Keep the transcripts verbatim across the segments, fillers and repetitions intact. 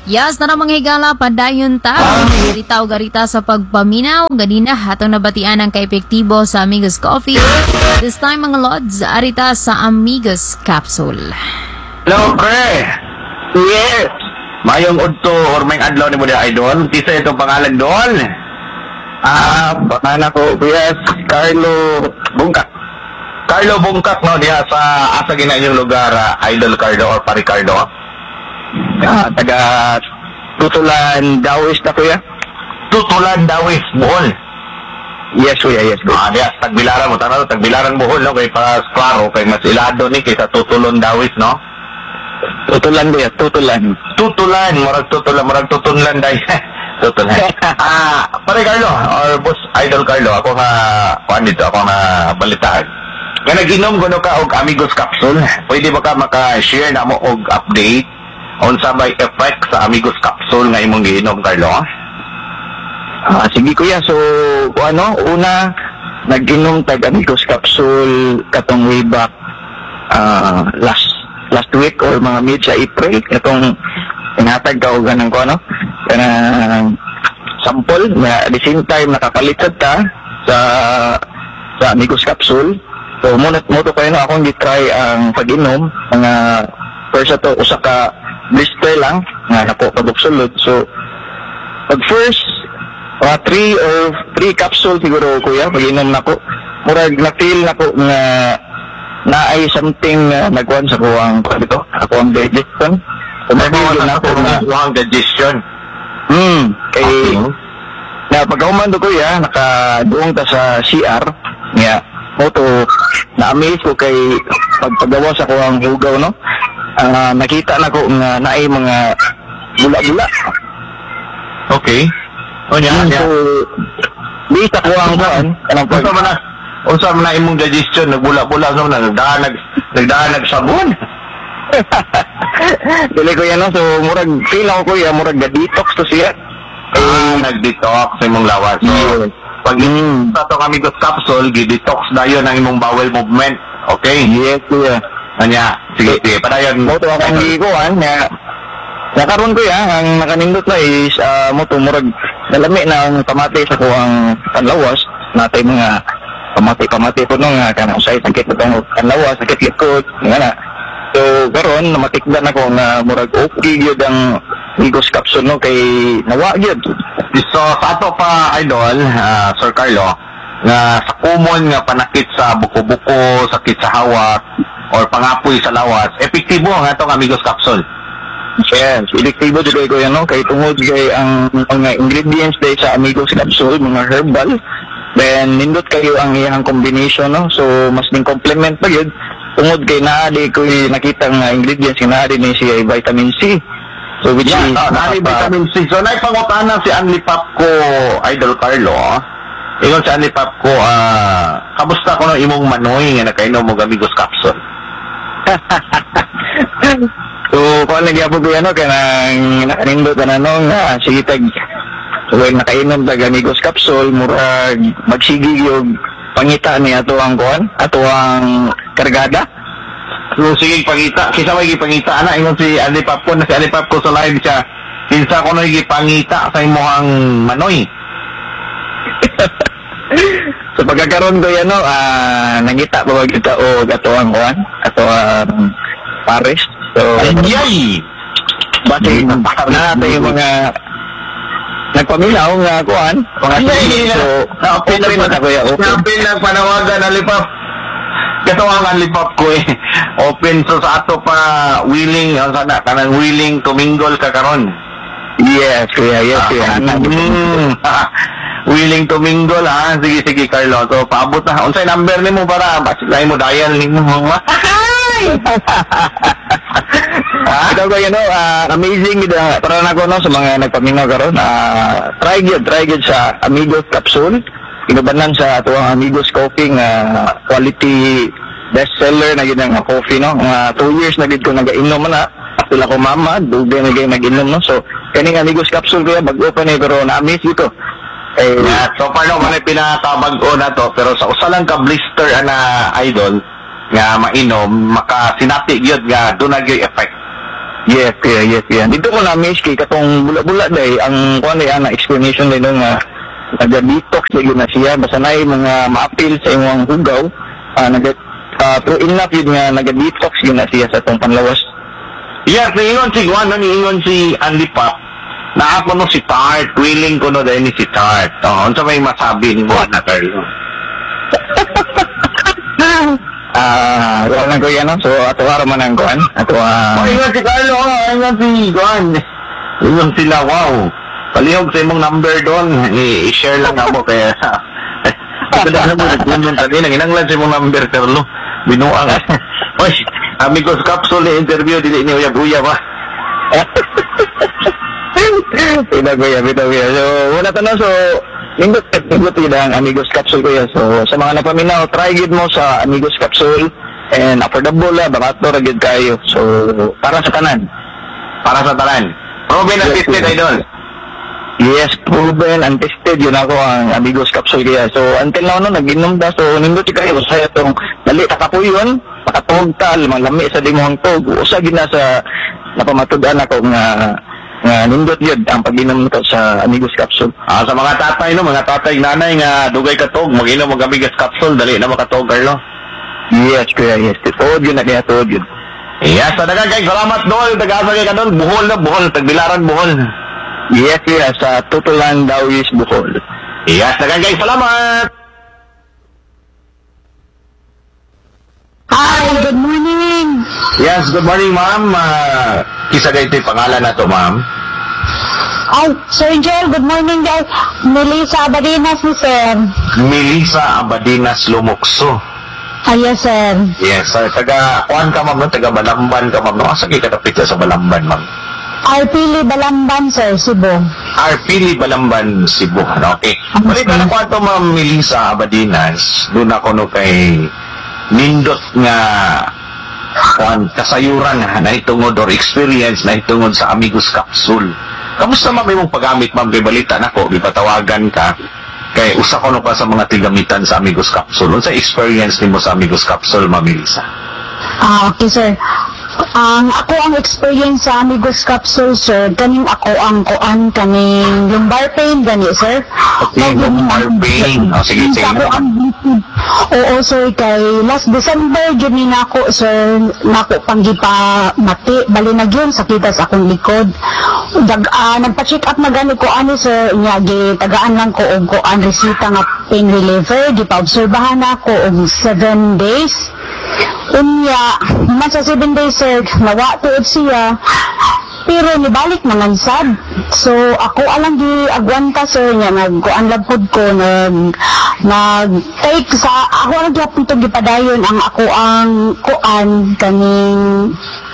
Yas na namang higala padayon ta. Garita o garita sa pagpaminaw. Ganina hatong nabatian ang kaepektibo sa Amigos Coffee. This time mga lods, arita sa Amigos Capsule. Hello, pre! Yes. Mayong udto or may adlaw ni mo na idol. Kisa itong pangalan doon. Ah, pangalan ko, yes, Carlo Bungkak. Carlo Bungkak, no? Diha sa asa gina inyong lugar, ah, Idol Carlo or Pari Carlo. Ah, taga Tutulan, Dawis na kuya. Tutulan, Dawis, Bohol. Yes, kuya, yes, kuya. Ah, diha, tagbilaran mo. Tanaw, tagbilaran Bohol, no? Kay para klaro, kay mas ilado ni kaysa Tutulon, Dawis, no? Tutulan kuya, Tutulan. Tutulan, murag tutulan, murag tutunlan, day. Tutulan. Ah, Pari Carlo, or Boss Idol Carlo, ako nga, kuhan dito, ako nga balitaan. Nga nag-inom ko no ka og Amigos Capsule, pwede ba ka maka-share na mo og update on sa may effect sa Amigos Capsule nga imong giinom, Carlo? Ah, sige kuya, so ano, una nag-inom tag Amigos Capsule katong way back ah, last last week or mga mid sa April, katong inatag ka o ganang ko, ano, kanang sample, na at the same time nakapalitan ta sa sa Amigos Capsule. So muna mo to kayo na akong gitry ang pag-inom, mga first ato usa ka blister lang nga nako kabuksulod. So pag first uh, three or three capsule siguro kuya pag-inom nako, murag na-feel nako nga naay something uh, nagkuhan sa kuwang dito, ako ang digestion. So Nagbawa na na ako ako na ng digestion. hmm kay Okay. na pagkahuman do kuya nakaduong ta sa C R nga mo to na-amaze ko kay pagpagawa sa kuwang hugaw, no. Ah, nakita na ko nga naay mga bula-bula. Okay. O niya, Hmm, niya. so di sa kuwang kuan kanang pag Unsa man na, unsa man na imong digestion, nagbula-bula sa na, nagdaan, nag, nagdaan, nagsabon. dili ko yan, no. So murag feel ako kuya murag ga-detox to siya. Ah, nag-detox sa imong lawas. So, Yes. pag Mm. sa itong Amigos Capsule, gi-detox dayon ang imong bowel movement. Okay? Yes kuya. Anya, sige, sige, padayon. Mo to akong gikuan nga nakaroon ko ya ang nakanindot na is uh, mo to murag nalami na ang pamati sa kuwang panlawas natay mga pamati-pamati po no nga kanang usay sakit na panlawas, sakit likod nga na. So karon namatikdan ako nga murag okay gyud ang Amigos Capsule, no, kay nawa gyud. So, sa ato pa, Idol, ah, Sir Carlo, nga sa common nga panakit sa buko-buko, sakit sa hawak, or pangapoy sa lawas, epektibo ang atong Amigos Capsule. Yes, ediktibo jud ko yan, no, kay tungod kay ang mga ingredients day sa Amigos Capsule mga herbal, then nindot kayo ang iyang combination, no, so mas ning complement pa gyud tungod kay naa di ko nakita nga ingredients nga naa di ni siya vitamin C. So which Yeah, is uh, nari nakapa- vitamin C. So, naipangutana si Anli Papko, Idol Carlo. Ingon si Anli Papko, ah, kamusta ko no imong manoy nga nakainom mo Amigos Capsule? So kung lagi po ko ano kanang nakanindot na no nga sige tag so when nakainom tag Amigos Capsule murag magsigi yung pangita ni ato ang kuan ato ang kargada. So, sige, pangita. Kisa may gipangita. Ana, ingon si Anli Papko na si Anli Papko sa live siya. Kinsa ko no gipangita sa imong manoy. So pagkakaroon ko yan, no, ah, nangita pa ba kita o ato ang kuan ato ang Paris. So Ayay! base Mm. na natin yung mga nagpaminaw nga kuan mga Ayay! so Na-open open na kuya open. Na-open lang panawagan Anli Papko. Kato ang Anli Papko eh. Open so sa ato pa willing, ang sana, kanang willing to mingle ka karon. Yes kuya, yes kuya. Mm. Willing to mingle, ha? Sige, sige, Carlo. So, paabot na. Unsay number ni mo para basilay mo, dial ni mo. Ah, ikaw kayo, no, ah, amazing gid ah, para na ko, no, sa mga nagpaminaw karon. Ah, try gyud, try gyud sa Amigos Capsule. Inubanan sa ato ang Amigos Coffee nga quality bestseller na gid ang coffee, no. Mga two years na gid ko nagainom na. Sila ko mama, dugay na gid nag-inom, no. So, kaning Amigos Capsule kuya bag-o pa ni pero na-amaze ito. Eh, Yeah, so, paano man pinakabago na to, pero sa usa lang ka blister ana idol, nga mainom, makasinati gyud nga doon na gyud effect. Yes, kuya, yes, kuya. Dito ko na-miss kay katong bula-bula day, ang kuan day ana explanation day nung nga naga-detox day na siya, basta na mga ma-appeal sa imong hugaw, ah, naga, uh, true enough yun nga naga-detox yun na siya sa itong panlawas. Yes, niingon si Juan, niingon si Andy Pop, na ako no si Tart, willing ko no dahil ni si Tart. O, ano may masabi ni Juan na Carlo? Ah, uh, lang kuya no, so ato araw man ang kuan, ato ah. Oh, ingon si Carlo, oh, ingon si Juan. Ingon sila, wow. Palihog sa imong number doon, I- i-share lang ako kaya ito na naman, nagpunyon tali, nanginanglan sa imong number, Carlo. Binuang. Oy, amigos capsule interview, dili ni uyab-uyab ha. Pina kuya, pina kuya. So, wala tanong, so, nindot, nindot yun ang Amigos Capsule kuya. So, sa mga napaminaw, try gid mo sa Amigos Capsule and affordable la, barato ra gid kayo. So, para sa tanan. Para sa talan. Proven and tested, idol. Yes, proven and tested yun ako ang Amigos Capsule kaya. So, until now no, nag-inom da. So, nindot yun kayo. Usaya itong, dali, takapuyon, pakatugtal, malami sa dimong tog. Usa gid na sa napamatudan ako nga nga nindot yun ang pag-inom nito sa Amigos Capsule. Ah, sa mga tatay no, mga tatay nanay nga dugay katog, mag-inom og Amigos Capsule, dali na makatog, Carlo. Yes, kuya, yes. Tuod yun na kaya, tuod yun. Yes, sa dagan kay salamat dol, tagasa kay kadol, buhol na buhol, tagbilaran buhol. Yes, kuya, sa Tutulan Dawis, Bohol. Yes, dagan kay salamat. Hi, good morning. Yes, good morning, ma'am. Uh, kisa kayo ito'y pangalan na to, ma'am. Ay, Sir Joel, good morning guys. Melissa Abadinas ni Sir. Melissa Abadinas Lumukso. Ay, yes, Sir. Yes, sir. Taga, kuhan ka, ma'am, no? Taga Balamban ka, ma'am, no? Asa kayo katapit ka sa Balamban, ma'am? Arpili Balamban, Sir, Cebu. Arpili Balamban, Cebu. Ano, okay. Balik na na kuhan to, ma'am Melissa Abadinas. Doon ako, no, kay nindot nga kuhan, kasayuran nga na itungod or experience na itungod sa Amigos Capsule. Kamusta, ma'am, yung paggamit, ma'am, kay balita na ko, ipatawagan ka, kay usa ko no pa sa mga tigamitan sa Amigos Capsule. Ano sa experience nimo sa Amigos Capsule, ma'am Melissa? Ah, okay, Sir. Ang ako ang experience sa Amigos Capsule, Sir, kaning ako ang kuan kaning lumbar pain gani, Sir. Okay, lumbar pain. O, sige, sige. Ako ang oo, Sir, kay last December yun ni nako, Sir, nako panggipa mati, bali na yun, sakitas akong likod. Dag, uh, nagpa-check up na gani ko ani, Sir, niya, gi, tagaan lang ko og kuan resita nga pain reliever, di pa obserbahan ako og seven days. Unya, naman sa seven days, Sir, nawa tuod siya, pero nibalik naman sad. So, ako alang di agwanta, Sir, niya, nagkuan labod ko, nag, nag-take sa, ako alang di apitog gipadayon ang ako ang kuan kaning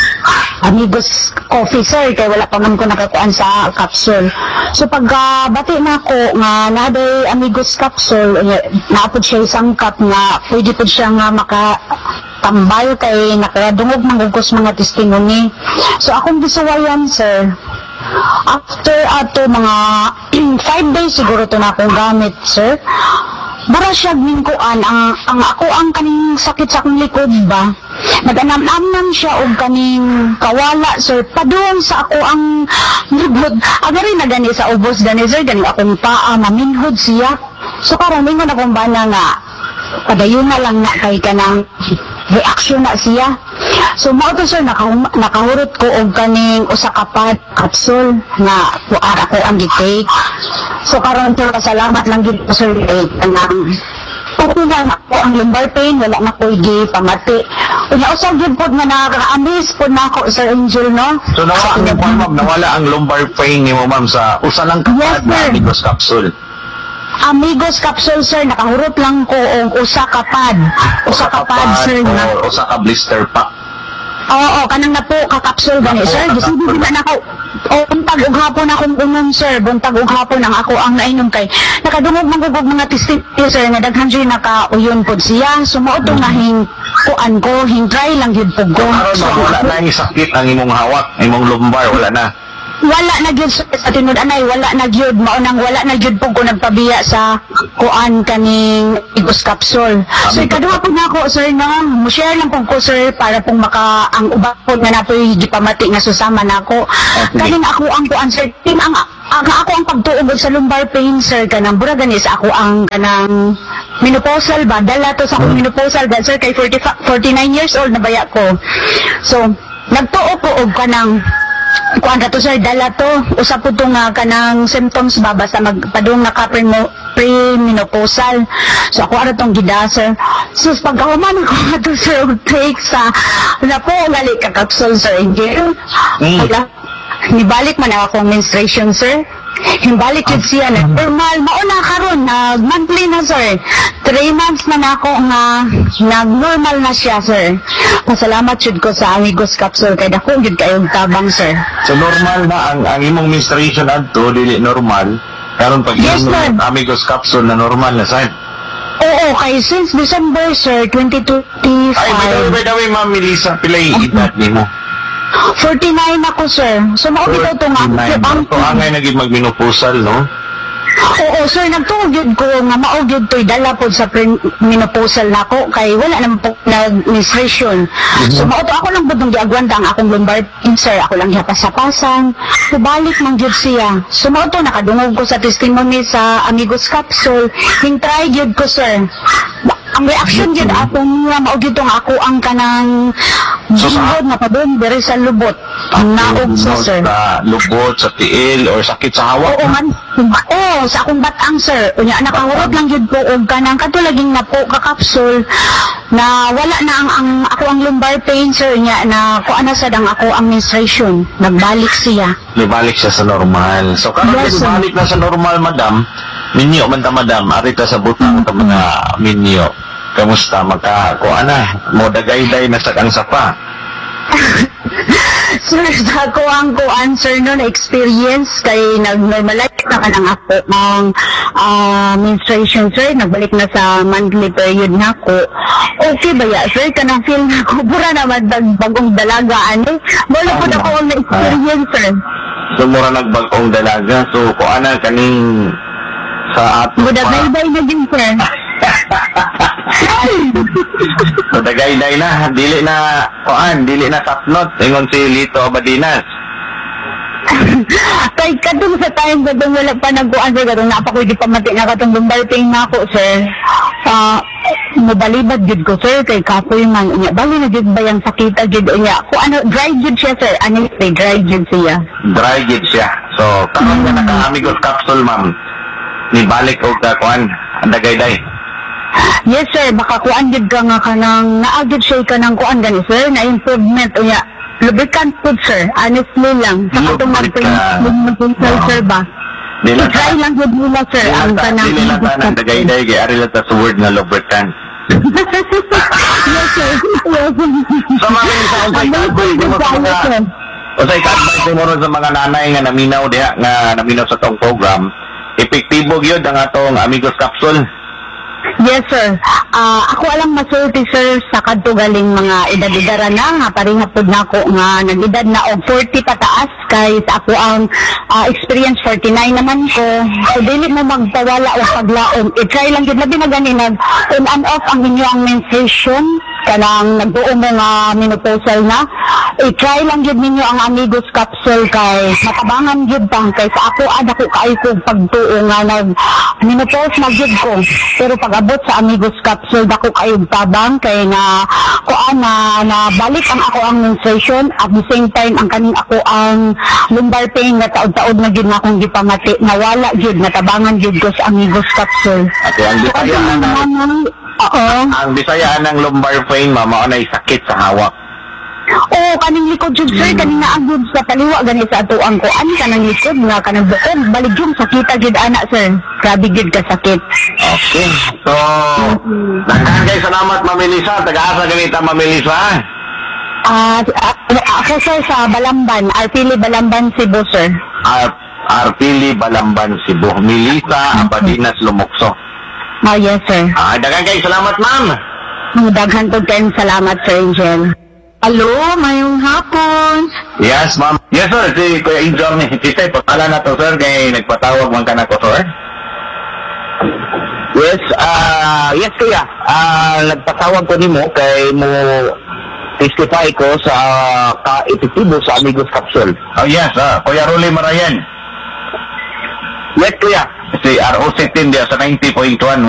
Amigos Coffee, Sir, kaya wala pa man ko nakakuan sa capsule. So, pag uh, bati na ako nga naday Amigos Capsule, naapod siya isang cup nga, pwede po siya nga makatambal kay nakadungog manggugos mga testimony. So, akong gisuwayan, Sir, after ato mga five days siguro to na akong gamit, Sir, bara siya gminkuan ang ang ako ang kaning sakit sa akong likod ba, naganam-amnam siya og kaning kawala, Sir, padung sa ako ang nagod agari na gani sa ubos gani, Sir, gani akong paa maminhod siya. So karon mingon akong bana nga padayon na lang na kay kanang reaksyon na siya. So mao to, Sir, naka, nakahurot ko og kaning usa ka pad capsule nga kuara ko ang gitake. So karon to salamat lang gid ko, Sir, eh, kanang okay na ako ang lumbar pain, wala na ko gi pamati. Unya usag gyud pod nga nakaka-amaze pod na ako, Sir Angel, no? So, nawala ang kuhan, ma'am, nawala ang lumbar pain nimo, ma'am, sa usa lang kapad Yes, na sir. Amigos Capsule. Amigos Capsule, Sir, nakahurot lang ko og usa ka pad. Usa ka pad, Sir, nga. o usa ka blister pack. Oo, kanang na po ka-capsule gani, Napo, Sir. Gusto ka-capsule. ko na ako. O, buntag ug hapon akong unom, Sir. Buntag ug hapon ang ako ang nainom kay. Nakadungog magugog mga testimony, Sir, nga daghan siya nakauyon pod siya. Sumuot to nga hing kuan ko, hing try lang gyud pod ko. Karon, So, ma'am, wala ako- na yung sakit ang imong hawak, imong lumbar, wala na. wala na gyud sir, sa tinud anay wala na gyud mao nang wala na gyud po ko nagpabiya sa kuan kaning Amigos Capsule. So ikaduha po na ako sir na mo-share lang po ko sir para pong maka ang uba po nga napoy gipamati nga susama nako. Okay. Kaning ako ang kuan sir tin ang ang ako ang pagtuog sa lumbar pain sir kanang bura ganis ako ang kanang menopausal ba dala to sa akong menopausal ba sir kay forty, forty-nine years old na baya ko. So nagtuo ko og kanang kuan to sir dala to usa po to nga kanang symptoms ba basta magpadung na ka pre-menopausal. So ako ano tong gida sir. So pagkahuman ako ato sir og take sa na po gali ka capsule sir Angel. Mm. Wala. Nibalik man ako akong menstruation sir. Himbalik yun siya na normal mauna karon nag monthly na sir. Three months na na ako nga nag normal na siya sir. Pasalamat jud ko sa Amigos Capsule kay dako jud kayong tabang sir. So normal na ang, ang imong menstruation adto dili normal. Karon pag Yes, yes, sir. Amigos Capsule na normal na side. Oo, kay since December sir twenty twenty-five. Ay, by the way, by the way, Ma'am Melissa, pilay edad nimo. forty-nine ako sir. So mao bitaw to nga ang So angay naging magmenopausal, no? Oo sir, nagtuog yun ko nga maog yun to'y dala po sa menopausal na ako kay wala naman po nag-menstruation. So mao to ako lang po itong giagwanda ang akong lumbar pain sir. Ako lang hiyapasapasan. So balik mang yun siya. So mao to nakadungog ko sa testimony sa Amigos Capsule. Hintry yun ko sir. Ang reaction yun ako nga maog yun tong ako ang kanang So, sa- gingod nga padung diri sa lubot. Ang naog sa sir. Sa lubot, sa tiil, or sakit sa hawak. Oo man. Oo, sa akong batang sir. Unya nakahurot lang jud po og kanang katulaging na po ka capsule na wala na ang, ang ako ang lumbar pain sir nya na kuan na sad ang ako ang menstruation. Nagbalik siya. Libalik siya sa normal. So, karon Yes, yes, sir. libalik na sa normal, madam. Minyo man ta, madam. Arita sa butang ta mga minyo. Kamusta? Maka, kuan na. Modagayday na sa kang sapa. Sir, sa ako ang kuan sir no na experience kay nag-normalize na ka ng ako ng ah, menstruation sir. Nagbalik na sa monthly period na ako. Okay ba ya sir? Kanang feel na ko pura naman dag bagong dalaga ani. Wala po na ko ang na-experience sir. So, mura nagbagong dalaga. So, kuan na kaning sa ato Budag-baybay na din sir. Modagayday na. Dili na, kuan, dili na sapnot. Ingon si Lito Abadinas. Kay katong sa time katong wala pa nagkuan sir katong napakoy di pamati na katong lumbar pain na ako sir. Ah, mobalibad gid ko sir kay kapoy man unya bali na gid ba yang sakita gid unya ko ano dry gid siya sir ano say dry gid siya. Dry gid siya. So, karon nga naka Amigos Capsule, ma'am. Nibalik og ka, kuan, ang dagayday. Yes sir, baka kuan gid ka nga kanang naagid siya kanang kuan gani sir na improvement unya lubricant food sir honestly lang sa katong Lubricant. mag-pain sir ba. Dili lang I-try lang gid nila sir ang ta, kanang dili lang ta ng dagayday kay ari lang ta sa word na lubricant. Yes sir. So, ma'am, sa unsay ka-advise mo sa mga unsay ka-advise mo ron sa mga nanay nga naminaw diha nga naminaw sa tong program, epektibo gyud ang atong Amigos Capsule. Yes, sir. Ah, ako alang masulti, sir, sa kadto galing mga edad-edara na, nga parihapod na ako nga nag-edad na og forty pataas, kay sa ako ang ah, experience forty-nine naman ko. So, dili mo magpawala o paglaom. I-try lang yun, labi na gani, nag on and off ang inyong menstruation, kanang nagbuo mo nga menopausal na. I-try lang yun ninyo ang Amigos Capsule kay matabangan yun pa. Kay sa ako, ada ko kaay ko pagtuo nga nag menopause na yun ko. Pero pag abot sa Amigos Capsule, dako kayo tabang kay na kuan na, na balik ang ako ang menstruation at the same time ang kaning ako ang lumbar pain nga taod-taod na gyud nga akong gipamati nawala gyud natabangan gyud ko sa Amigos Capsule. At ang So, Bisaya ang ng Oo. ang Bisaya ng lumbar pain, mama, ay sakit sa hawak. Oo, kaning likod jud sir, kaning naagud sa paliwa gani sa atuang ko. Ani kanang likod nga kanang bukod, balik yung sakita gid ana sir. Grabe gid ka sakit. Okay. So, nagkaan kayo salamat, Ma'am Melissa. Taga-asa ganita, Ma'am Melissa. Ah, uh, ako sir sa Balamban, Arpili Balamban, Cebu sir. Ar Arpili, Balamban, Cebu. Melissa Abadinas, Lumokso. Oh yes sir. Ah, dagan kayo salamat, ma'am. Daghan po kayong salamat sir Angel. Alo, mayong hapon. Yes, ma'am. Yes, sir. Si Kuya Injong ni Titay. Pagkala na to, sir. Kaya nagpatawag man ka na ko, sir. Yes, ah, yes kuya. Ah, nagpatawag ko nimo kay mo testify ko sa ka-epektibo sa Amigos Capsule. Oh, yes, ah. Kuya Rolly Marayan. Yes kuya. Si R O seventeen dia sa ninety point one.